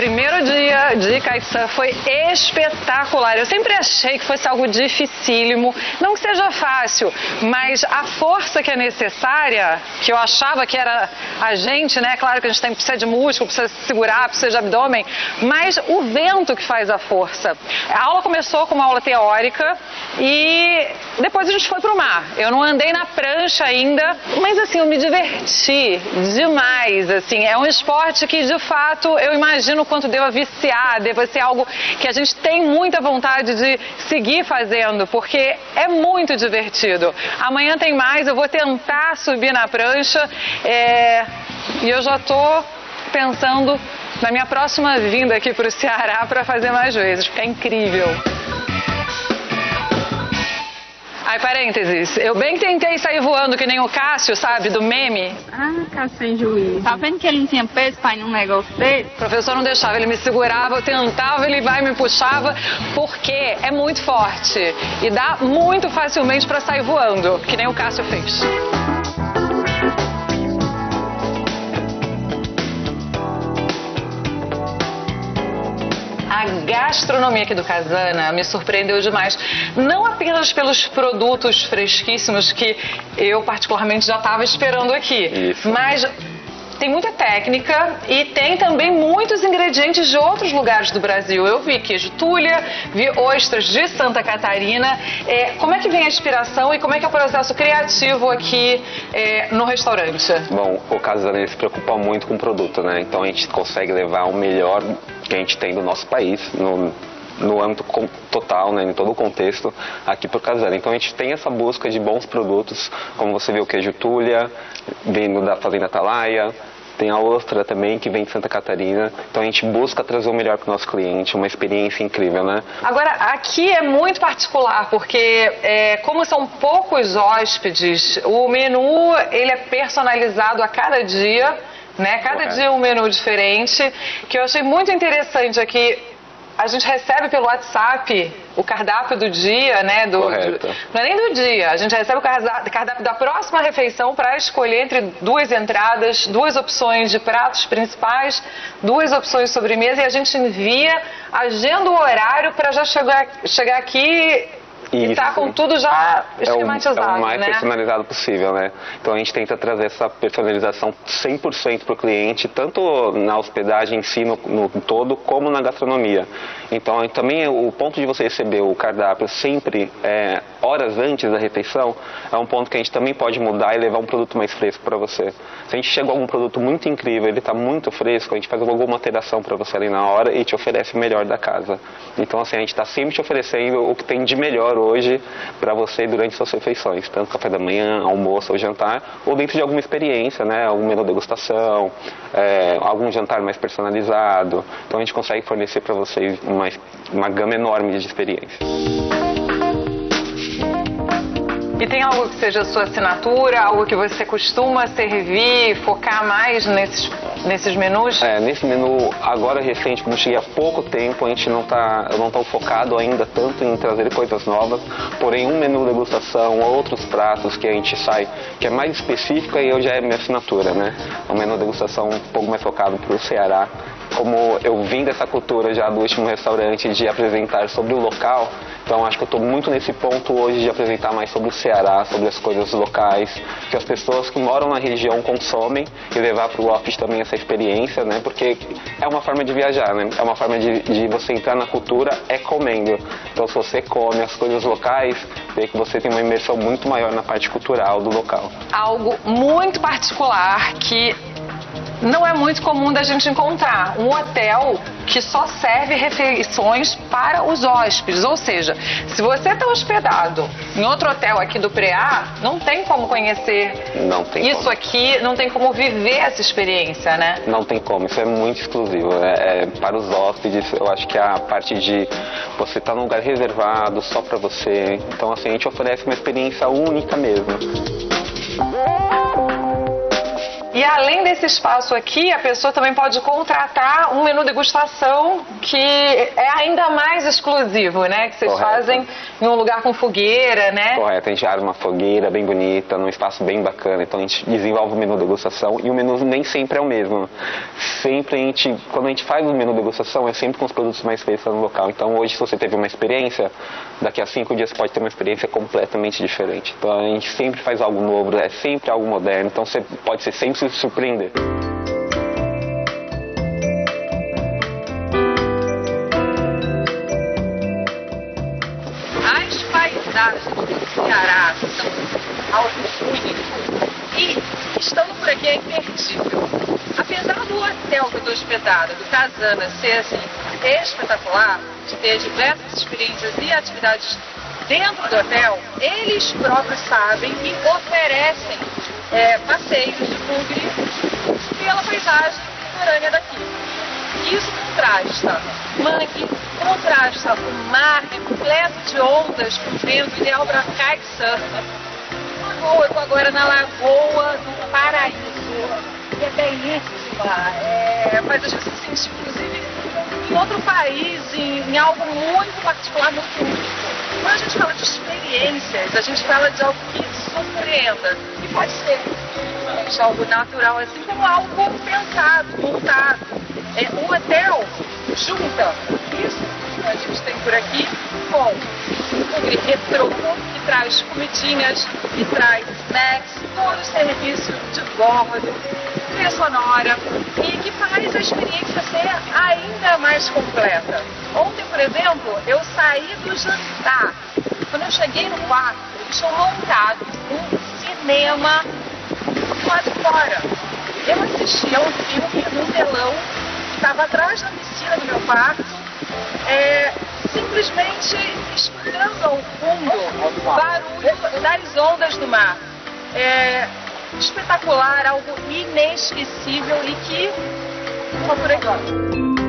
primeiro dia de kitesurf foi espetacular. Eu sempre achei que fosse algo dificílimo, não que seja fácil, mas a força que é necessária, que eu achava que era a gente, né? Claro que a gente precisa de músculo, precisa se segurar, precisa de abdômen, mas o vento que faz a força. A aula começou com uma aula teórica e depois a gente foi pro mar. Eu não andei na prancha ainda, mas assim, eu me diverti demais, assim. É um esporte que, de fato, eu imagino o quanto deva viciar, deva ser algo que a gente tem muita vontade de seguir fazendo, porque é muito divertido. Amanhã tem mais, eu vou tentar subir na prancha e eu já tô pensando na minha próxima vinda aqui pro Ceará para fazer mais vezes, porque é incrível. Ai, parênteses, eu bem tentei sair voando que nem o Cássio, sabe, do meme. Ah, Cássio sem juízo. Tá vendo que ele não tinha peso pra ir num negócio dele? O professor não deixava, ele me segurava, eu tentava, ele vai e me puxava, porque é muito forte e dá muito facilmente pra sair voando, que nem o Cássio fez. A gastronomia aqui do Casana me surpreendeu demais, não apenas pelos produtos fresquíssimos que eu particularmente já estava esperando aqui, mas tem muita técnica e tem também muitos ingredientes de outros lugares do Brasil. Eu vi queijo Túlia, vi ostras de Santa Catarina. Como é que vem a inspiração e como é que é o processo criativo aqui no restaurante? Bom, o Casana se preocupa muito com o produto, né? Então a gente consegue levar o melhor que a gente tem do nosso país, no âmbito total, né, em todo o contexto, aqui para o Casana. Então a gente tem essa busca de bons produtos, como você vê o queijo Túlia, vindo da Fazenda Atalaia, tem a ostra também, que vem de Santa Catarina. Então a gente busca trazer o melhor para o nosso cliente, uma experiência incrível, né? Agora, aqui é muito particular, porque como são poucos hóspedes, o menu ele é personalizado a cada dia, né? Cada dia um menu diferente, que eu achei muito interessante aqui. A gente recebe pelo WhatsApp o cardápio do dia, né? Não é nem do dia, a gente recebe o cardápio da próxima refeição para escolher entre duas entradas, duas opções de pratos principais, duas opções de sobremesa e a gente envia, agenda o horário para já chegar aqui e tá com tudo já esquematizado, é o mais né? personalizado possível, né? Então a gente tenta trazer essa personalização 100% para o cliente, tanto na hospedagem em si, no todo, como na gastronomia. Então também o ponto de você receber o cardápio sempre horas antes da refeição é um ponto que a gente também pode mudar e levar um produto mais fresco para você. Se a gente chegou a algum produto muito incrível, ele está muito fresco, a gente faz alguma alteração para você ali na hora e te oferece o melhor da casa. Então assim, a gente está sempre te oferecendo o que tem de melhor hoje para você durante suas refeições, tanto café da manhã, almoço ou jantar, ou dentro de alguma experiência, né, algum menu degustação, algum jantar mais personalizado. Então a gente consegue fornecer para vocês uma gama enorme de experiências. E tem algo que seja a sua assinatura, algo que você costuma servir, focar mais nesses menus? Nesse menu, agora recente, como cheguei há pouco tempo, eu não estou focado ainda tanto em trazer coisas novas, porém um menu degustação, outros pratos que a gente sai, que é mais específico, aí já é minha assinatura, né? É um menu degustação um pouco mais focado para o Ceará. Como eu vim dessa cultura já do último restaurante de apresentar sobre o local, então acho que eu estou muito nesse ponto hoje de apresentar mais sobre o Ceará, sobre as coisas locais, que as pessoas que moram na região consomem e levar para o hóspede também essa experiência, né? Porque é uma forma de viajar, né? É uma forma de você entrar na cultura comendo. Então se você come as coisas locais, vê que você tem uma imersão muito maior na parte cultural do local. Algo muito particular que não é muito comum da gente encontrar, um hotel que só serve refeições para os hóspedes, ou seja, se você está hospedado em outro hotel aqui do Preá, não tem como conhecer isso aqui, não tem como viver essa experiência, né? Não tem como, isso é muito exclusivo, para os hóspedes. Eu acho que a parte de você estar num lugar reservado só para você, então assim, a gente oferece uma experiência única mesmo. E E além desse espaço aqui, a pessoa também pode contratar um menu degustação que é ainda mais exclusivo, né? Que vocês Correto. fazem em um lugar com fogueira, né? Correto, a gente arma uma fogueira bem bonita, num espaço bem bacana, então a gente desenvolve o menu degustação e o menu nem sempre é o mesmo. Sempre quando a gente faz o menu degustação, é sempre com os produtos mais feitos no local. Então hoje, se você teve uma experiência, daqui a 5 dias pode ter uma experiência completamente diferente. Então a gente sempre faz algo novo, é sempre algo moderno, então você pode sempre se surpreender. As paisagens do Ceará são algo único e estando por aqui é imperdível. Apesar do hotel que eu estou hospedada, do Casana, ser assim, espetacular, de ter diversas experiências e atividades dentro do hotel, eles próprios sabem e oferecem passeios de bugre pela paisagem litorânea daqui. Isso contrasta mangue, contrasta o mar repleto de ondas com vento, ideal para kitesurf. Eu estou agora na Lagoa do Paraíso, que é belíssima, faz a gente se sentir, inclusive, em outro país, em algo muito particular, muito único. Quando a gente fala de experiências, a gente fala de algo que surpreenda, e pode ser algo natural, assim como algo pensado, montado. O hotel junta isso que a gente tem por aqui com o bugre retrô, que traz comidinhas, que traz snacks, todo o serviço de bordo, trilha sonora, e que faz a experiência ser ainda mais completa. Ontem, por exemplo, eu saí do jantar. Quando eu cheguei no quarto, eles tinham montado um cinema lá de fora. Eu assisti a um filme num telão que estava atrás da piscina do meu quarto, simplesmente escutando ao fundo o barulho das ondas do mar. Espetacular, algo inesquecível e que só por aqui.